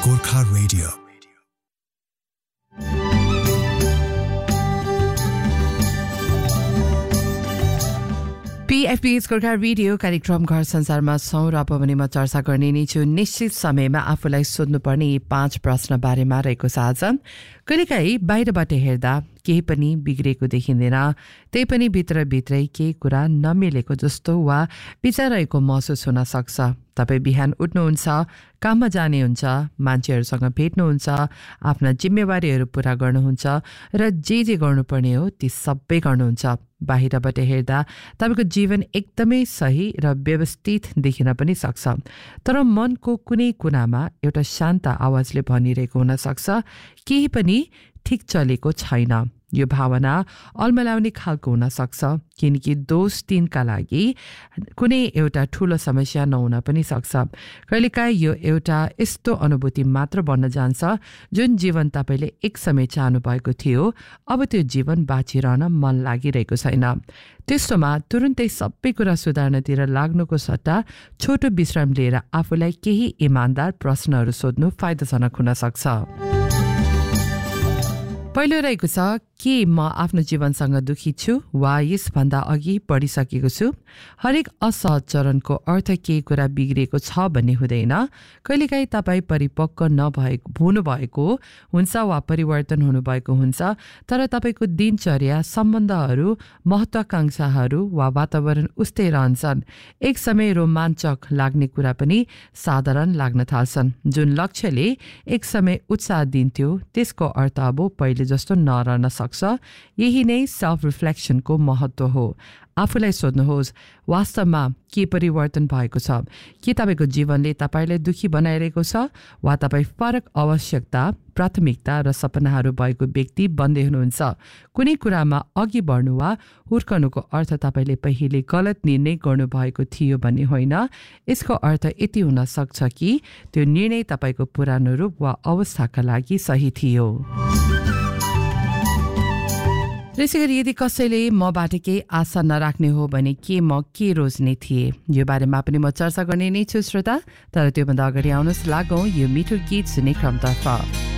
Gorkha radio. PFP's Gorkha radio कार्यक्रम घर संसारमा छौं र अब भने म चर्चा गर्ने नै छु निश्चित समयमा आफूलाई सोध्नुपर्ने यी 5 प्रश्न बारेमा रहेको छ आज। कहिलेकाहीँ बाहिरबाट हेर्दा केही पनि बिग्रेको देखिँदैन, त्यही पनि भित्रभित्रै केही कुरा नमिलेको जस्तो वा विचारहेको महसुस हुन सक्छ। तपाईँ बिहान उठ्नुहुन्छ, काममा जाने हुन्छ, मान्छेहरूसँग भेट्नुहुन्छ, आफ्ना जिम्मेवारीहरू पूरा गर्नुहुन्छ र जे गर्नुपर्ने हो ती सबै गर्नुहुन्छ। बाहिरबाट हेर्दा तपाईको जीवन एकदमै सही र व्यवस्थित देखिन पनि सक्छ, तर मनको कुनै कुनामा एउटा शान्त आवाजले भनिरहेको हुन सक्छ केही पनि ठिक चलेको छैन। यो भावना अल्मलाउने खालको हुन सक्छ, किनकि दोष दिनका लागि कुनै एउटा ठूलो समस्या नहुन पनि सक्छ। कहिलेकाहीँ यो एउटा यस्तो अनुभूति मात्र बन्न जान्छ जुन जीवन तपाईले एक समय चाहनु भएको थियो, अब त्यो जीवन बाँचिरहन मन लागिरहेको छैन। त्यस्तोमा तुरुन्तै सबै कुरा सुधार्नतिर लाग्नुको सट्टा छोटो विश्राम लिएर आफूलाई केही इमानदार प्रश्नहरू सोध्नु फाइदाजनक हुन सक्छ। पहिलो रहेको छ, के म आफ्नो जीवनसँग दुखी छु वा यसभन्दा अघि बढिसकेको छु? हरेक असहज चरणको अर्थ केही कुरा बिग्रिएको छ भन्ने हुँदैन। कहिलेकाहीँ तपाईँ परिपक्व हुनुभएको हुन्छ वा परिवर्तन हुनुभएको हुन्छ, तर तपाईँको दिनचर्या, सम्बन्धहरू, महत्वाकांक्षाहरू वा वातावरण उस्तै रहन्छन्। एक समय रोमाञ्चक लाग्ने कुरा पनि साधारण लाग्न थाल्छन्। जुन लक्ष्यले एक समय उत्साह दिन्थ्यो त्यसको अर्थ अब पहिले जस्तो नरहन सक्छ। यही नै सेल्फ रिफ्लेक्सनको महत्व हो। आफूलाई सोध्नुहोस्, वास्तवमा के परिवर्तन भएको छ? के तपाईँको जीवनले तपाईँलाई दुखी बनाइरहेको छ वा तपाईँ फरक आवश्यकता, प्राथमिकता र सपनाहरू भएको व्यक्ति बन्दै हुनुहुन्छ? कुनै कुरामा अघि बढ्नु वा हुर्कनुको अर्थ तपाईँले पहिले गलत निर्णय गर्नुभएको थियो भन्ने होइन। यसको अर्थ यति हुन सक्छ कि त्यो निर्णय तपाईँको पुरानो रूप वा अवस्थाका लागि सही थियो। त्यसैगरी यदि कसैले मबाट केही आशा नराख्ने हो भने के म के रोज्ने थिएँ? यो बारेमा पनि म चर्चा गर्ने नै छु श्रोता, तर त्योभन्दा अगाडि आउनुहोस् लागौँ यो मिठो गीत सुन्ने क्रमतर्फ।